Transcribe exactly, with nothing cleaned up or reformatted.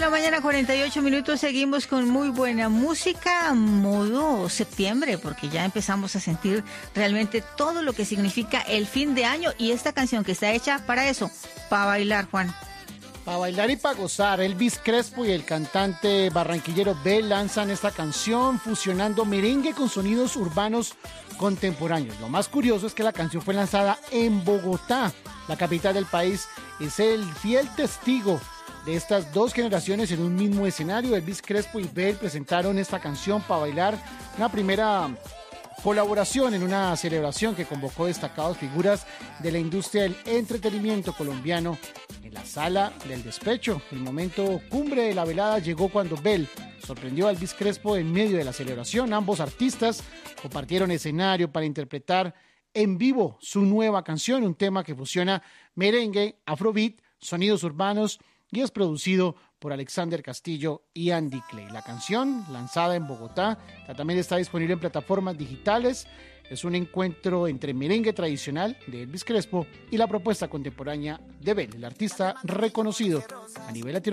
la mañana, cuarenta y ocho minutos, seguimos con muy buena música, modo septiembre, porque ya empezamos a sentir realmente todo lo que significa el fin de año y esta canción que está hecha para eso, para bailar, Juan. Para bailar y para gozar, Elvis Crespo y el cantante barranquillero Bel lanzan esta canción fusionando merengue con sonidos urbanos contemporáneos. Lo más curioso es que la canción fue lanzada en Bogotá, la capital del país. Es el fiel testigo de estas dos generaciones en un mismo escenario. Elvis Crespo y Bel presentaron esta canción para bailar, una primera colaboración en una celebración que convocó destacadas figuras de la industria del entretenimiento colombiano en la Sala del Despecho. El momento cumbre de la velada llegó cuando Bel sorprendió a Elvis Crespo en medio de la celebración. Ambos artistas compartieron escenario para interpretar en vivo su nueva canción, un tema que fusiona merengue, afrobeat, sonidos urbanos y es producido por Alexander Castillo y Andy Clay. La canción, lanzada en Bogotá, también está disponible en plataformas digitales. Es un encuentro entre merengue tradicional de Elvis Crespo y la propuesta contemporánea de Bel, el artista reconocido a nivel latinoamericano.